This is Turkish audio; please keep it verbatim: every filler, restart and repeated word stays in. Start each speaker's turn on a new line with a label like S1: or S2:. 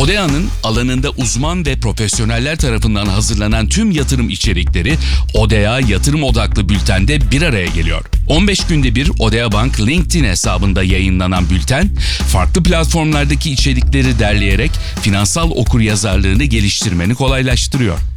S1: Odea'nın alanında uzman ve profesyoneller tarafından hazırlanan tüm yatırım içerikleri Odea Yatırım Odaklı Bülten'de bir araya geliyor. on beş günde bir Odea Bank LinkedIn hesabında yayınlanan bülten, farklı platformlardaki içerikleri derleyerek finansal okuryazarlığını geliştirmeni kolaylaştırıyor.